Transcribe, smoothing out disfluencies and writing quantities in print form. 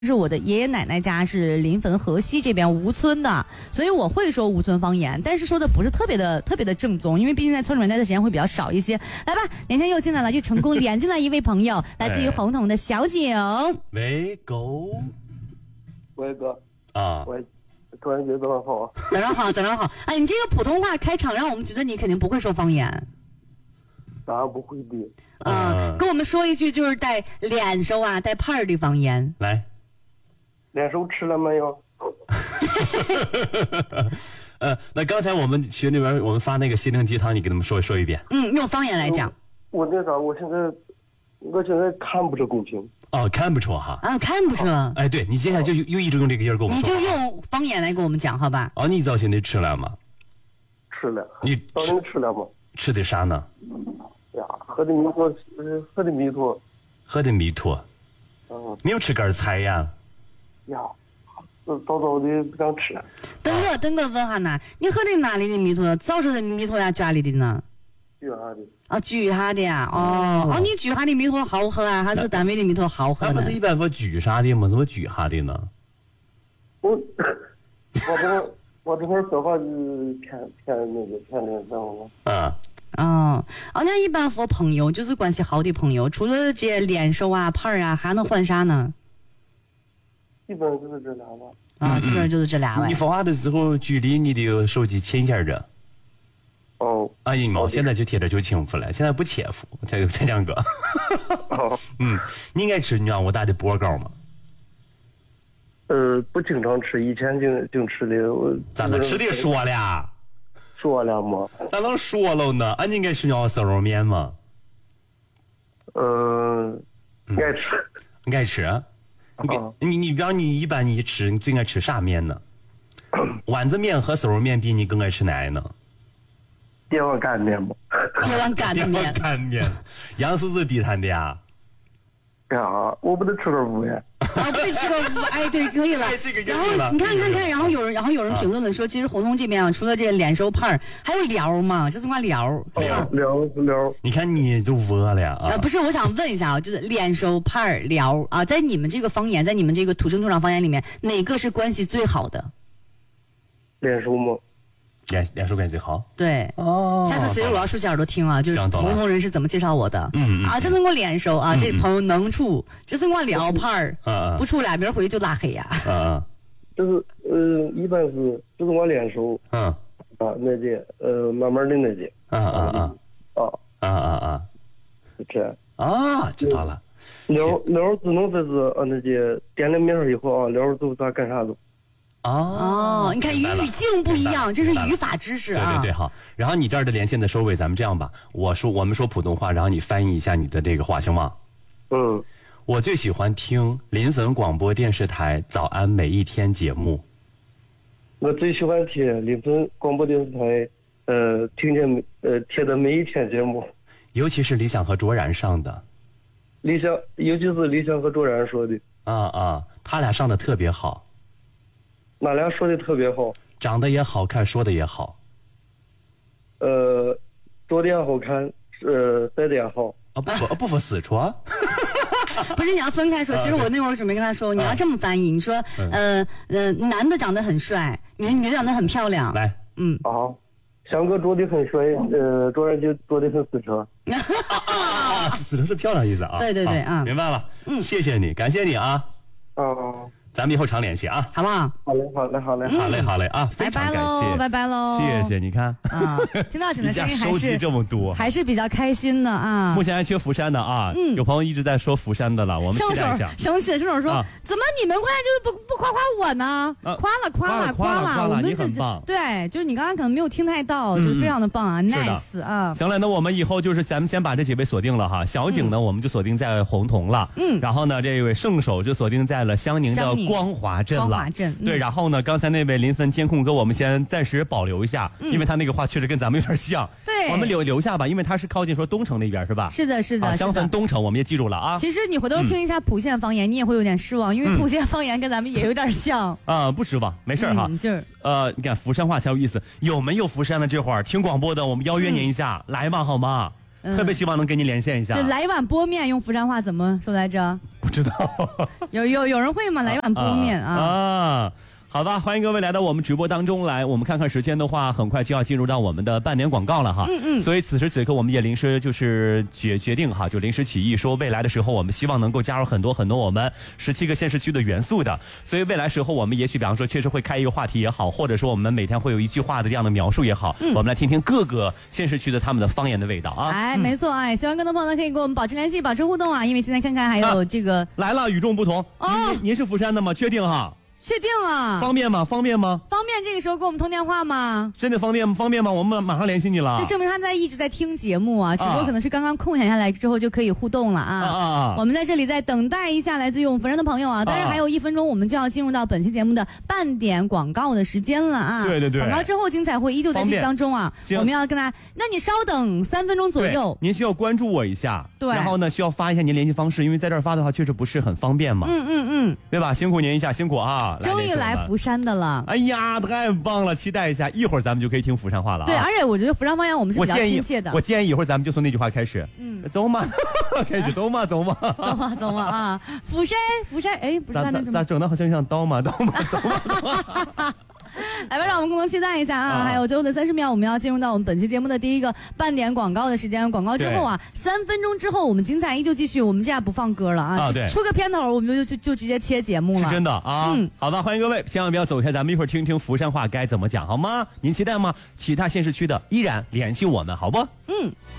是我的爷爷奶奶家是临汾河西这边吴村的，所以我会说吴村方言，但是说的不是特别的正宗，因为毕竟在村里面待的时间会比较少一些。来吧，连线又进来了，就成功连进来一位朋友，来自于红桐的小景。 喂，狗。 喂哥。 啊。 喂，突然觉得早上好。 早上好，早上好。哎，你这个普通话开场让我们觉得你肯定不会说方言。 当然不会的。 跟我们说一句就是带脸熟啊带派儿的方言。 来。 脸熟吃了没有？ 那刚才我们群里边我们发那个心灵鸡汤，你给他们说一遍。 用方言来讲。 我那啥，我现在看不着公屏。 哦，看不出哈。 啊，看不出。 哎，对，你接下来就一直用这个音跟我们说。 你就用方言来跟我们讲，好吧？ 哦，你早现在吃了吗？ 吃了。 你早上吃了吗？ 吃的啥呢？ 呀，喝的米坨。 喝的米坨。你有吃根菜呀？ 呀，早的不想吃了。 等我问下呢，你喝的哪里的米坨？早上的米坨呀，家里的呢？ 举下的。 啊，举下的呀。你举下的米坨好喝啊，还是单位的米坨好喝呢？ 那不是一般说举啥的吗？怎么举下的呢？ 我这会儿说话就是骗脸上了。 那一般和朋友就是关系好的朋友，除了这脸熟啊、派儿啊，还能换啥呢？ 基本就是这俩吧。 基本上就是这俩吧。 你说话的时候距离你的手机近些着。阿姨妈现在就贴着就轻浮了，现在不切服，才讲哥。你应该吃让我打的波糕吗？ 不经常吃，以前净吃的。 咋能吃的说了？ 说了吗？ 咋能说了呢？你应该吃让烧肉面吗？ 爱吃。 你爱吃？你比方你一般你吃，你最爱吃啥面呢？丸子面和烧肉面比，你更爱吃哪呢？ 电碗干面吗？ 电碗干的面。 干面，杨狮子地摊的呀。 呀，我不得吃个乌呀。 不得吃个乌，哎，对，可以了。然后你看，然后有人评论了说，其实红桐这边啊，除了这个脸熟派儿，还有撩嘛，就是话撩。 撩。 你看你就窝了呀啊！ 不是，我想问一下啊，就是脸熟派儿撩啊，在你们这个方言，在你们这个土生土长方言里面，哪个是关系最好的？ 脸熟吗？ 脸熟关系最好。 对。下次其实我要竖起耳朵听啊，就是红桐人是怎么介绍我的。这是我脸熟啊，这朋友能处，这是我撩派儿。不处俩明儿回去就拉黑呀。 就是一般是就是我脸熟。那些慢慢的那些。这。 知道了。 撩只能就是那些点了名以后啊，撩都咋干啥都。 你看语境不一样，这是语法知识啊。 对，好。然后你这儿的连线的收尾，咱们这样吧，我们说普通话，然后你翻译一下你的这个话，行吗？我最喜欢听临汾广播电视台早安每一天节目。 我最喜欢听临汾广播电视台听见贴的每一天节目， 尤其是李想和卓然上的。 尤其是李想和卓然说的。 他俩上的特别好。 哪俩说的特别好？ 长得也好看，说的也好。说的也好看，塞的也好。 不服四川。 不是，你要分开说。其实我那会儿准备跟他说，你要这么翻译，你说男的长得很帅，女的长得很漂亮。 来， 翔哥做的很帅，卓然就做的很四川。 四川是漂亮意思啊。 对明白了。谢谢你，感谢你啊。咱们以后常联系啊， 好不好？ 好嘞啊！非常感谢， 拜拜喽！ 谢谢，你看听到景的声音还是这么多， 还是比较开心的啊。 目前还缺福山的啊，有朋友一直在说福山的了，我们期待一下。 生气，生手说怎么你们快就不夸我呢？夸了，我们你很棒。 对，就是你刚刚可能没有听太到，就非常的棒啊 ，nice 啊。 行了，那我们以后就是咱们先把这几位锁定了哈，小景呢我们就锁定在红桐了，然后呢这位圣手就锁定在了湘宁的光华镇了。对，然后呢，刚才那位临汾监控哥，我们先暂时保留一下，因为他那个话确实跟咱们有点像。 对， 我们留下吧，因为他是靠近说东城那边是吧？ 是的。 襄汾东城，我们也记住了啊。 其实你回头听一下莆县方言，你也会有点失望，因为莆县方言跟咱们也有点像。 不失望，没事哈。 就是你看福山话才有意思，有没有福山的这会儿听广播的，我们邀约您一下，来嘛好吗？ 特别希望能跟您连线一下。 就来一碗波面，用福山话怎么说来着？ 不知道。 有人会吗？来一碗波面啊。 好吧，欢迎各位来到我们直播当中来。我们看看时间的话，很快就要进入到我们的半点广告了哈。所以此时此刻我们也临时就是决定哈，就临时起意说，未来的时候我们希望能够加入很多我们17个县市区的元素的。所以未来时候我们也许比方说确实会开一个话题也好，或者说我们每天会有一句话的这样的描述也好，我们来听听各个县市区的他们的方言的味道啊。 没错喜欢更多朋友呢可以跟我们保持联系，保持互动啊。因为现在看看还有这个来了，与众不同。您是釜山的吗？确定哈？ 确定啊？ 方便吗？方便这个时候给我们通电话吗？ 真的方便吗？我们马上联系你了。 就证明他一直在听节目啊，只不过可能是刚刚空闲下来之后就可以互动了啊。我们在这里再等待一下来自于我们釜山的朋友啊。当然还有1分钟，我们就要进入到本期节目的半点广告的时间了啊。 对。 广告之后精彩会依旧在继续当中啊。我们要跟大家，那你稍等3分钟左右。 您需要关注我一下。 对。 然后呢，需要发一下您联系方式，因为在这儿发的话确实不是很方便嘛。对吧？辛苦您一下，辛苦啊。 终于来釜山的了。 哎呀，太棒了！期待一下，一会儿咱们就可以听釜山话了。 对，而且我觉得釜山方言我们是比较亲切的。 我建议一会儿咱们就从那句话开始。走嘛，开始走嘛啊！釜山，哎，不是他那什么？ 咋整的好像像刀嘛，走嘛。 来吧，让我们共同期待一下啊！还有最后的30秒，我们要进入到我们本期节目的第一个半点广告的时间。广告之后啊，3分钟之后，我们精彩依旧继续。我们这下不放歌了啊！对，出个片头，我们就直接切节目了。 是真的啊！好的，欢迎各位，千万不要走开，咱们一会儿听听釜山话该怎么讲，好吗？您期待吗？其他县市区的依然联系我们，好不？